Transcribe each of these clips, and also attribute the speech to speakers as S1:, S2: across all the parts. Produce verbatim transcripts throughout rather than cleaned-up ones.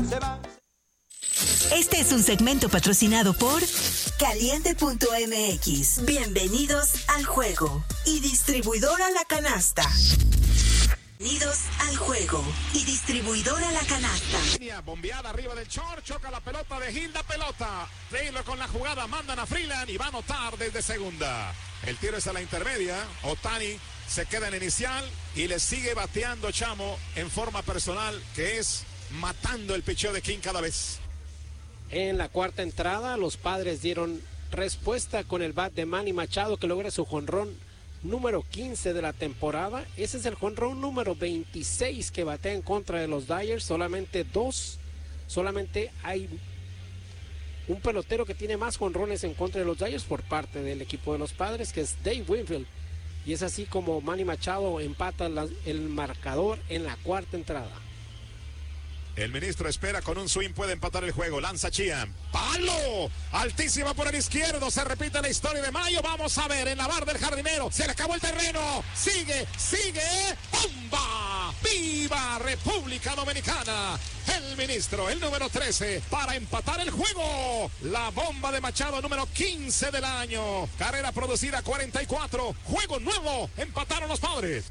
S1: se va.
S2: Este es un segmento patrocinado por Caliente punto m x. Bienvenidos al juego. Y distribuidora La Canasta. Bienvenidos al juego. Y distribuidora La Canasta.
S3: Bombeada arriba del short, choca la pelota de Hilda, pelota. Taylor con la jugada, mandan a Freeland y va a anotar desde segunda. El tiro es a la intermedia. Otani se queda en inicial y le sigue bateando Chamo en forma personal, que es matando el picheo de King cada vez.
S4: En la cuarta entrada, los Padres dieron respuesta con el bat de Manny Machado, que logra su jonrón número quince de la temporada. Ese es el jonrón número veintiséis que batea en contra de los Dodgers. Solamente dos, solamente hay un pelotero que tiene más jonrones en contra de los Dodgers por parte del equipo de los Padres, que es Dave Winfield. Y es así como Manny Machado empata la, el marcador en la cuarta entrada.
S3: El ministro espera con un swing, puede empatar el juego. Lanza Chia. ¡Palo! Altísima por el izquierdo. Se repite la historia de Mayo. Vamos a ver en la barra del jardinero. Se le acabó el terreno. Sigue, sigue. ¡Bomba! ¡Viva República Dominicana! El ministro, el número trece, para empatar el juego. La bomba de Machado, número quince del año. Carrera producida cuarenta y cuatro. Juego nuevo. Empataron los Padres.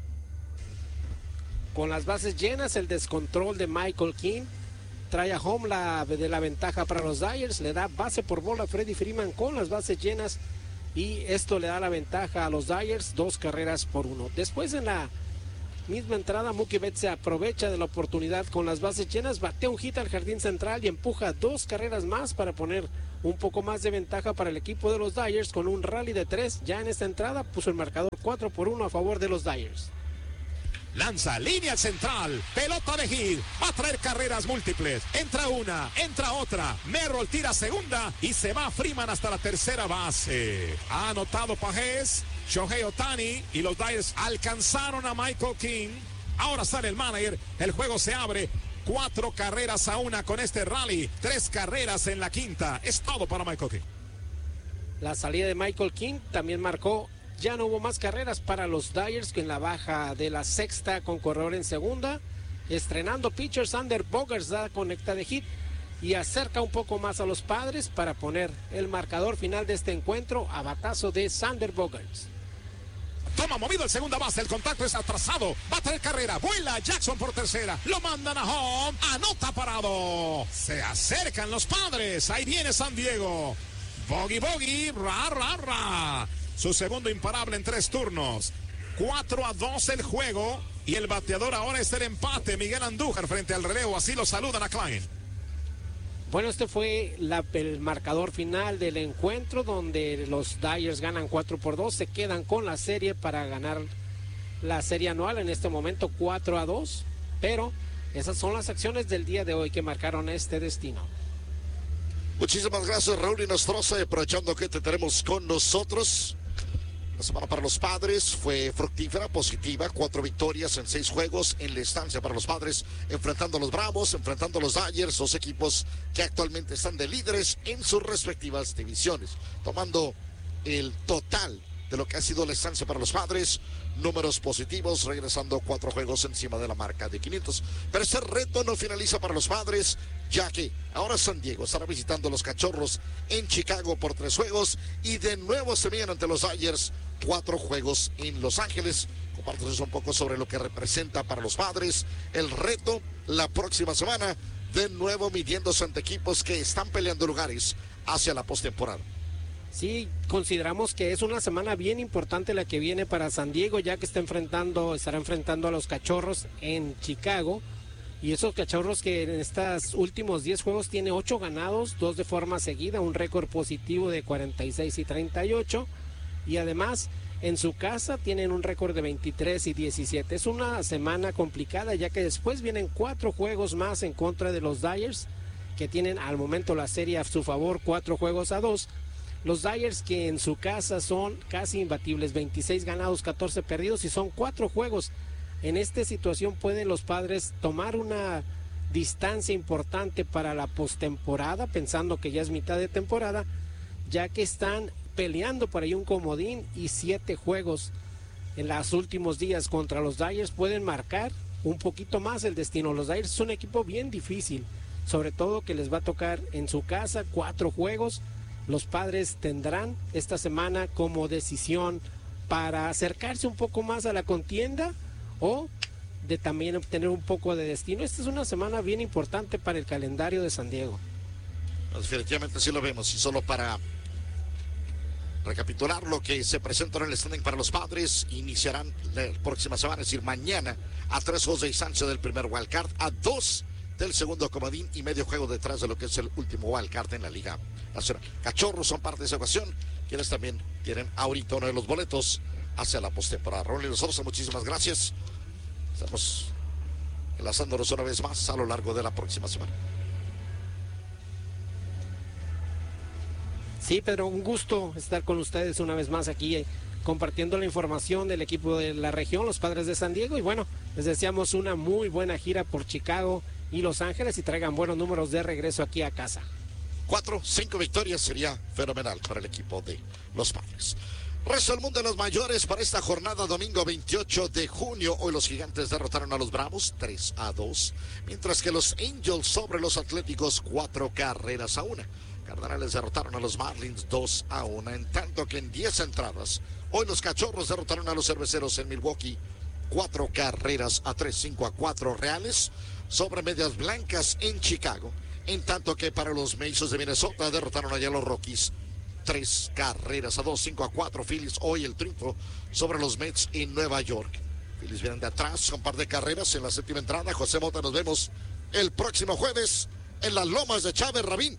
S4: Con las bases llenas, el descontrol de Michael King trae a home la, de la ventaja para los Dodgers. Le da base por bola a Freddie Freeman con las bases llenas y esto le da la ventaja a los Dodgers, dos carreras por uno. Después, en la misma entrada, Mookie Betts se aprovecha de la oportunidad con las bases llenas, batea un hit al jardín central y empuja dos carreras más para poner un poco más de ventaja para el equipo de los Dodgers con un rally de tres. Ya en esta entrada puso el marcador cuatro por uno a favor de los Dodgers.
S3: Lanza, línea central, pelota de hit, va a traer carreras múltiples, entra una, entra otra, Merrill tira segunda y se va Freeman hasta la tercera base. Ha anotado Pajés, Shohei Otani y los Dodgers alcanzaron a Michael King. Ahora sale el manager, el juego se abre, cuatro carreras a una con este rally, tres carreras en la quinta, es todo para Michael King.
S4: La salida de Michael King también marcó. Ya no hubo más carreras para los Dodgers, que en la baja de la sexta con corredor en segunda. Estrenando pitcher, Sander Bogaerts da conecta de hit y acerca un poco más a los Padres para poner el marcador final de este encuentro a batazo de Sander Bogaerts.
S3: Toma movido el segunda base, el contacto es atrasado, va a traer carrera, vuela Jackson por tercera, lo mandan a home, anota parado. Se acercan los Padres, ahí viene San Diego. Bogey, bogey, ra, ra, ra. Su segundo imparable en tres turnos. cuatro a dos el juego. Y el bateador ahora es el empate. Miguel Andújar frente al relevo. Así lo saludan a Klein.
S4: Bueno, este fue la, el marcador final del encuentro, donde los Dodgers ganan cuatro por dos. Se quedan con la serie para ganar la serie anual. En este momento cuatro a dos. Pero esas son las acciones del día de hoy que marcaron este destino.
S5: Muchísimas gracias, Raúl Inostroza, aprovechando que te tenemos con nosotros. La semana para los Padres fue fructífera, positiva, cuatro victorias en seis juegos en la estancia para los Padres, enfrentando a los Bravos, enfrentando a los Dodgers, dos equipos que actualmente están de líderes en sus respectivas divisiones. Tomando el total de lo que ha sido la estancia para los Padres, números positivos, regresando cuatro juegos encima de la marca de quinientos. Pero este reto no finaliza para los Padres, ya que ahora San Diego estará visitando a los Cachorros en Chicago por tres juegos y de nuevo se vienen ante los Dodgers cuatro juegos en Los Ángeles. Compártanos un poco sobre lo que representa para los Padres el reto la próxima semana, de nuevo midiéndose ante equipos que están peleando lugares hacia la postemporada.
S4: Sí, consideramos que es una semana bien importante la que viene para San Diego, ya que está enfrentando, estará enfrentando a los Cachorros en Chicago. Y esos Cachorros que en estos últimos diez juegos tiene ocho ganados, dos de forma seguida, un récord positivo de cuarenta y seis y treinta y ocho. Y además, en su casa tienen un récord de veintitrés y diecisiete. Es una semana complicada, ya que después vienen cuatro juegos más en contra de los Dodgers, que tienen al momento la serie a su favor, cuatro juegos a dos. Los Dodgers, que en su casa son casi imbatibles, veintiséis ganados, catorce perdidos, y son cuatro juegos. En esta situación pueden los Padres tomar una distancia importante para la postemporada, pensando que ya es mitad de temporada, ya que están peleando por ahí un comodín, y siete juegos en los últimos días contra los Dodgers pueden marcar un poquito más el destino. Los Dodgers es un equipo bien difícil, sobre todo que les va a tocar en su casa cuatro juegos. Los Padres tendrán esta semana como decisión para acercarse un poco más a la contienda o de también obtener un poco de destino. Esta es una semana bien importante para el calendario de San Diego.
S5: Definitivamente sí lo vemos, y solo para recapitular lo que se presenta en el standing para los Padres, iniciarán la próxima semana, es decir, mañana, a tres juegos de distancia del primer wildcard, a dos del segundo comodín y medio juego detrás de lo que es el último wildcard en la Liga Nacional. Cachorros son parte de esa ocasión, quienes también tienen ahorita uno de los boletos hacia la postemporada. Raúl y nosotros, muchísimas gracias. Estamos enlazándonos una vez más a lo largo de la próxima semana.
S4: Sí, Pedro, un gusto estar con ustedes una vez más aquí, eh, compartiendo la información del equipo de la región, los Padres de San Diego. Y bueno, les deseamos una muy buena gira por Chicago y Los Ángeles y traigan buenos números de regreso aquí a casa.
S5: Cuatro, cinco victorias sería fenomenal para el equipo de los Padres. Resto del mundo de los mayores para esta jornada domingo veintiocho de junio. Hoy los Gigantes derrotaron a los Bravos tres a dos, mientras que los Angels sobre los Atléticos cuatro carreras a una. Cardenales derrotaron a los Marlins dos a uno, en tanto que en diez entradas, hoy los Cachorros derrotaron a los Cerveceros en Milwaukee cuatro carreras a tres, cinco a cuatro Reales sobre Medias Blancas en Chicago, en tanto que para los Meisos de Minnesota derrotaron allá a los Rockies tres carreras a dos, cinco a cuatro Phillies. Hoy el triunfo sobre los Mets en Nueva York. Phillies vienen de atrás con un par de carreras en la séptima entrada. José Mota, nos vemos el próximo jueves en las Lomas de Chávez Rabín.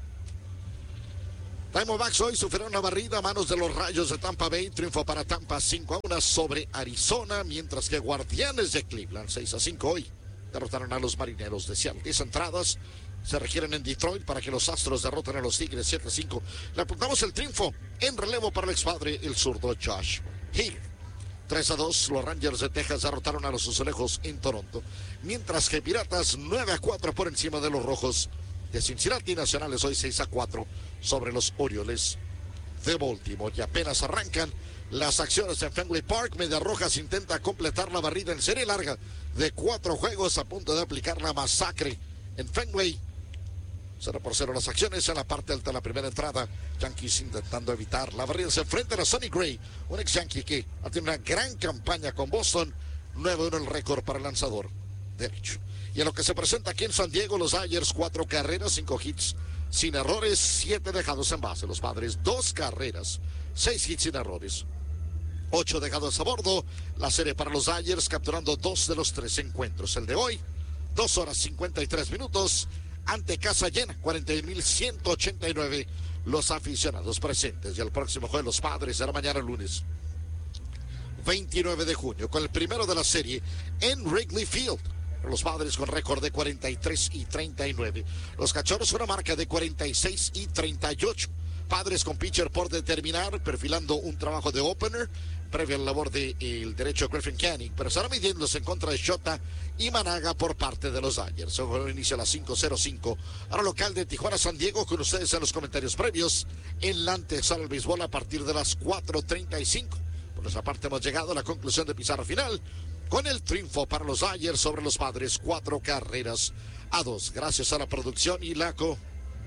S5: Diamondbacks hoy sufrieron una barrida a manos de los Rayos de Tampa Bay. Triunfo para Tampa cinco a uno sobre Arizona, mientras que Guardianes de Cleveland seis a cinco hoy derrotaron a los Marineros de Seattle. diez entradas se requieren en Detroit para que los Astros derroten a los Tigres siete a cinco. Le apuntamos el triunfo en relevo para el expadre, el zurdo Josh Hader. tres a dos, los Rangers de Texas derrotaron a los Azulejos en Toronto, mientras que Piratas nueve a cuatro por encima de los Rojos de Cincinnati. Nacionales hoy seis a cuatro sobre los Orioles de Baltimore. Y apenas arrancan las acciones en Fenway Park. Medias Rojas intenta completar la barrida en serie larga de cuatro juegos, a punto de aplicar la masacre en Fenway. cero por cero las acciones en la parte alta de la primera entrada. Yankees intentando evitar la barrida. Se enfrentan a Sonny Gray, un ex Yankee que ha tenido una gran campaña con Boston. nueve a uno el récord para el lanzador derecho. Y en lo que se presenta aquí en San Diego, los Dodgers cuatro carreras, cinco hits sin errores, siete dejados en base. Los Padres dos carreras, seis hits sin errores, ocho dejados a bordo. La serie para los Dodgers capturando dos de los tres encuentros. El de hoy, dos horas cincuenta y tres minutos, ante casa llena, cuarenta y un mil ciento ochenta y nueve los aficionados presentes. Y el próximo juego de los Padres será mañana lunes veintinueve de junio, con el primero de la serie en Wrigley Field. Los Padres con récord de cuarenta y tres y treinta y nueve. Los Cachorros una marca de cuarenta y seis y treinta y ocho. Padres con pitcher por determinar, perfilando un trabajo de opener previo a la labor del de derecho Griffin Canning, pero estará midiéndose en contra de Shota y Managa por parte de los Dodgers. El juego inicia a las cinco cero cinco. Ahora local de Tijuana San Diego, con ustedes en los comentarios previos en la antesala del béisbol a partir de las cuatro treinta y cinco. Por nuestra parte hemos llegado a la conclusión de pizarra final, con el triunfo para los Dodgers sobre los Padres, cuatro carreras a dos. Gracias a la producción y la co...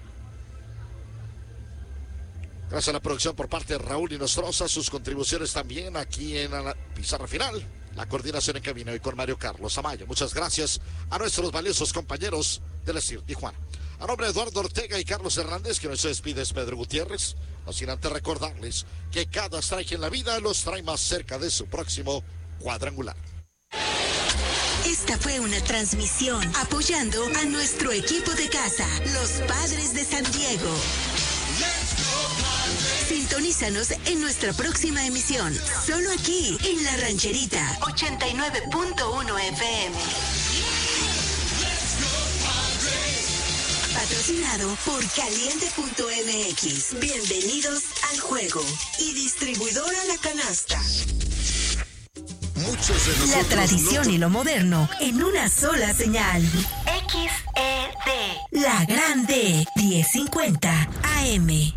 S5: Gracias a la producción por parte de Raúl Inostroza, sus contribuciones también aquí en la pizarra final, la coordinación en cabina y con Mario Carlos Amaya. Muchas gracias a nuestros valiosos compañeros del S I R Tijuana. A nombre de Eduardo Ortega y Carlos Hernández, que nos se despide es Pedro Gutiérrez, no sin antes recordarles que cada strike en la vida los trae más cerca de su próximo cuadrangular.
S2: Esta fue una transmisión apoyando a nuestro equipo de casa, los Padres de San Diego. Sintonízanos en nuestra próxima emisión, solo aquí en La Rancherita, ochenta y nueve punto uno F M. Patrocinado por Caliente punto M X. Bienvenidos al juego. Y distribuidora La Canasta.
S1: Muchos de nosotros
S2: La tradición
S1: no...
S2: y lo moderno en una sola señal. X E D. La Grande, diez cincuenta A M.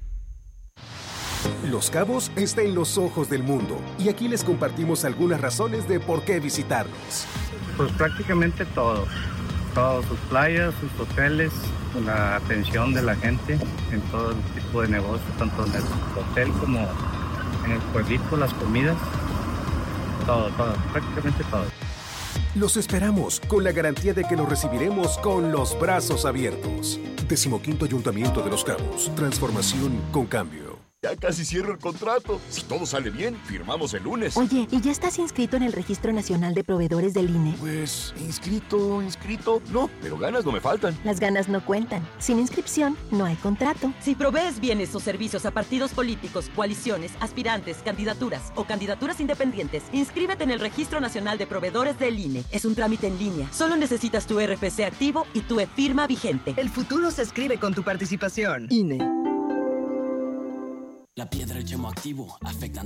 S6: Los Cabos está en los ojos del mundo y aquí les compartimos algunas razones de por qué visitarlos.
S7: Pues prácticamente todos.
S1: todas sus playas, sus hoteles, la atención de la gente en todo tipo de negocios, tanto en el hotel como en el pueblito, las comidas, todo, todo, prácticamente todo.
S6: Los esperamos con la garantía de que los recibiremos con los brazos abiertos. Decimoquinto Ayuntamiento de Los Cabos. Transformación con cambio.
S7: Ya casi cierro el contrato. Si todo sale bien, firmamos el lunes.
S8: Oye, ¿y ya estás inscrito en el Registro Nacional de Proveedores del I N E?
S7: Pues, inscrito, inscrito. No, pero ganas no me faltan.
S8: Las ganas no cuentan. Sin inscripción, no hay contrato.
S9: Si provees bienes o servicios a partidos políticos, coaliciones, aspirantes, candidaturas o candidaturas independientes, inscríbete en el Registro Nacional de Proveedores del I N E. Es un trámite en línea. Solo necesitas tu R F C activo y tu e-firma vigente.
S10: El futuro se escribe con tu participación.
S11: I N E.
S12: La piedra, el yemo activo, afectan